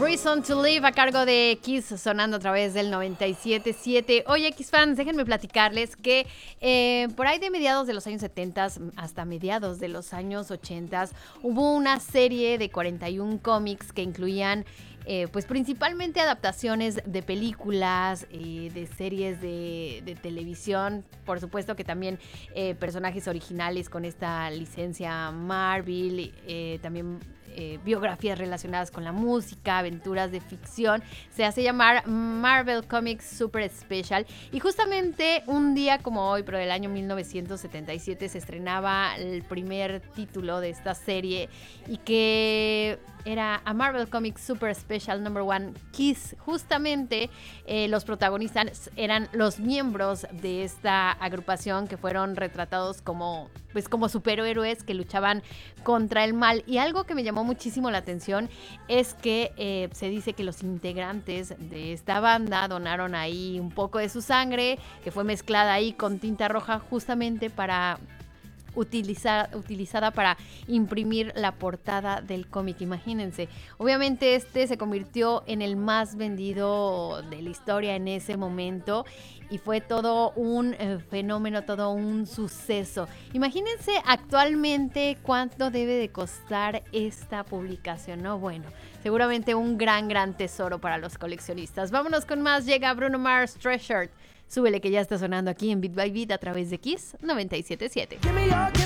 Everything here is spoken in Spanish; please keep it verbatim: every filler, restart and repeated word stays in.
Reason to Live a cargo de Kiss, sonando a través del noventa y siete punto siete. Oye, Kiss-fans, déjenme platicarles que eh, por ahí de mediados de los años setenta hasta mediados de los años ochenta hubo una serie de cuarenta y uno cómics que incluían Eh, pues principalmente adaptaciones de películas, eh, de series de, de televisión, por supuesto que también eh, personajes originales con esta licencia Marvel, eh, también eh, biografías relacionadas con la música, aventuras de ficción. Se hace llamar Marvel Comics Super Special, y justamente un día como hoy, pero del año mil novecientos setenta y siete, se estrenaba el primer título de esta serie, y que era a Marvel Comics Super Special Number One Kiss. Justamente eh, los protagonistas eran los miembros de esta agrupación que fueron retratados como, pues, como superhéroes que luchaban contra el mal. Y algo que me llamó muchísimo la atención es que eh, se dice que los integrantes de esta banda donaron ahí un poco de su sangre, que fue mezclada ahí con tinta roja justamente para Utilizar, utilizada para imprimir la portada del cómic. Imagínense, obviamente este se convirtió en el más vendido de la historia en ese momento, y fue todo un eh, fenómeno, todo un suceso. Imagínense actualmente cuánto debe de costar esta publicación, ¿no? Bueno, seguramente un gran, gran tesoro para los coleccionistas. Vámonos con más. Llega Bruno Mars, Treasured. Súbele, que ya está sonando aquí en Beat by Beat a través de Kiss noventa y siete punto siete.